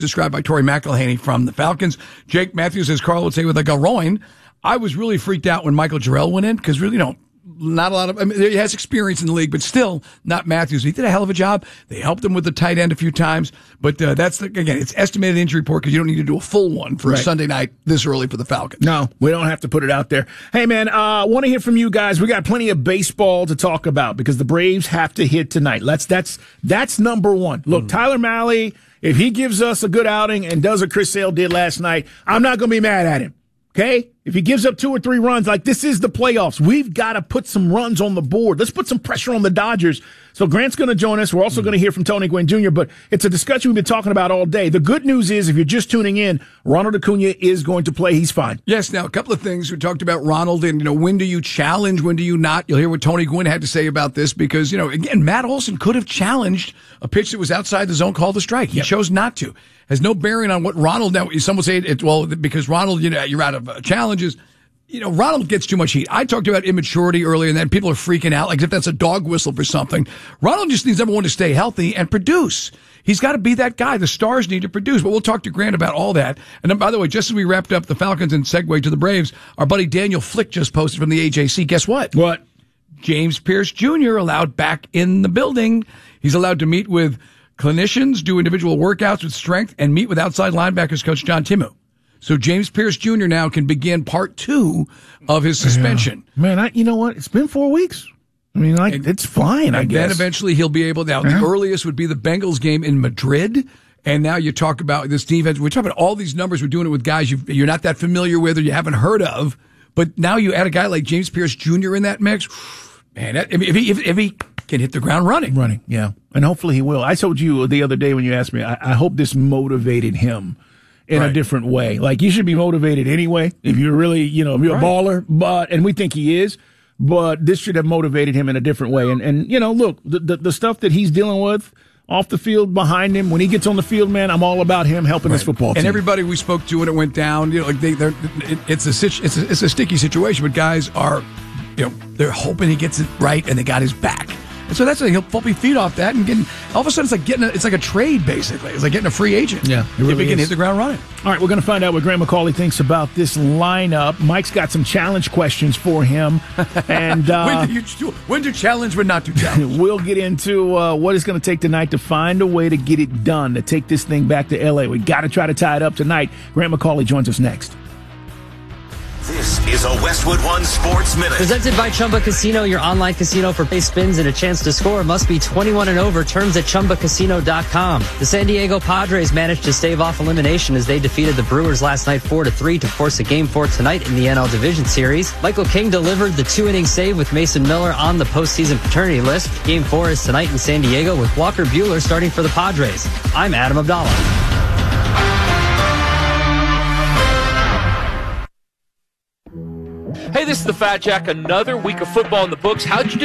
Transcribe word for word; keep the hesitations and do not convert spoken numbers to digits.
described by Torrey McElhaney from the Falcons. Jake Matthews, as Carl would say, with a groin. I was really freaked out when Michael Jarrell went in because really, you know, not a lot of, I mean, he has experience in the league, but still not Matthews. He did a hell of a job. They helped him with the tight end a few times, but uh, that's, the, again, it's estimated injury report because you don't need to do a full one for right. a Sunday night this early for the Falcons. No, we don't have to put it out there. Hey, man, I uh, want to hear from you guys. We got plenty of baseball to talk about because the Braves have to hit tonight. Let's, that's, that's number one. Look, mm. Tyler Mahle, if he gives us a good outing and does what Chris Sale did last night, I'm not going to be mad at him. Okay? If he gives up two or three runs, like this is the playoffs, we've got to put some runs on the board. Let's put some pressure on the Dodgers. So Grant's going to join us. We're also mm-hmm. going to hear from Tony Gwynn Junior, but it's a discussion we've been talking about all day. The good news is, if you're just tuning in, Ronald Acuna is going to play. He's fine. Yes. Now, a couple of things. We talked about Ronald and, you know, when do you challenge? When do you not? You'll hear what Tony Gwynn had to say about this because, you know, again, Matt Olson could have challenged a pitch that was outside the zone called a strike. He yep. chose not to. Has no bearing on what Ronald, now some will say it, well, because Ronald, you know, you're out of uh, challenges. You know, Ronald gets too much heat. I talked about immaturity earlier, and then people are freaking out like if that's a dog whistle for something. Ronald just needs everyone to stay healthy and produce. He's got to be that guy. The stars need to produce. But we'll talk to Grant about all that. And then, by the way, just as we wrapped up the Falcons and segue to the Braves, our buddy Daniel Flick just posted from the A J C. Guess what? What? James Pierce Junior allowed back in the building. He's allowed to meet with clinicians, do individual workouts with strength, and meet with outside linebackers coach John Timu. So James Pierce Junior now can begin part two of his suspension. Yeah. Man, I, you know what? It's been four weeks. I mean, like, and, it's fine, I and guess. And then eventually he'll be able, now, yeah. the earliest would be the Bengals game in Madrid. And now you talk about this defense. We're talking about all these numbers. We're doing it with guys you've, you're not that familiar with or you haven't heard of. But now you add a guy like James Pierce Junior in that mix. Man, that, if, he, if, if he can hit the ground running. Running, yeah. And hopefully he will. I told you the other day when you asked me, I, I hope this motivated him in right. a different way. Like, you should be motivated anyway if you're really, you know, if you're right. a baller, but, and we think he is, but this should have motivated him in a different way. And, and you know, look, the, the, the stuff that he's dealing with off the field behind him, when he gets on the field, man, I'm all about him helping right. this football team. And everybody we spoke to when it went down, you know, like they, they're, it, it's a, it's a, it's a sticky situation, but guys are, you know, they're hoping he gets it right and they got his back. And so that's like he'll pull feet off that and getting all of a sudden it's like getting a, it's like a trade basically. It's like getting a free agent. Yeah, it really if he can is. hit the ground running. All right, we're going to find out what Grant McCauley thinks about this lineup. Mike's got some challenge questions for him, and uh, when do you when to challenge, when not to challenge. We'll get into uh, what it's going to take tonight to find a way to get it done to take this thing back to L A. We got to try to tie it up tonight. Grant McCauley joins us next. This is a Westwood One Sports Minute. Presented by Chumba Casino, your online casino for base spins and a chance to score. Must be twenty-one and over. Terms at chumba casino dot com. The San Diego Padres managed to stave off elimination as they defeated the Brewers last night four to three to force a game four tonight in the N L Division Series. Michael King delivered the two-inning save with Mason Miller on the postseason paternity list. Game four is tonight in San Diego with Walker Buehler starting for the Padres. I'm Adam Abdallah. Hey, this is the Fat Jack. Another week of football in the books. How'd you do?